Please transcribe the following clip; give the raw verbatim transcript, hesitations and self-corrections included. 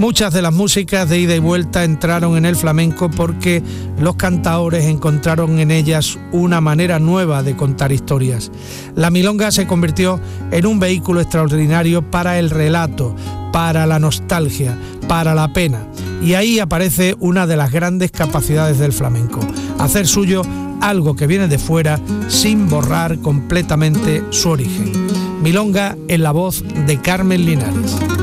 Muchas de las músicas de ida y vuelta entraron en el flamenco porque los cantaores encontraron en ellas una manera nueva de contar historias. La milonga se convirtió en un vehículo extraordinario para el relato, para la nostalgia, para la pena. Y ahí aparece una de las grandes capacidades del flamenco: hacer suyo algo que viene de fuera sin borrar completamente su origen. Milonga en la voz de Carmen Linares.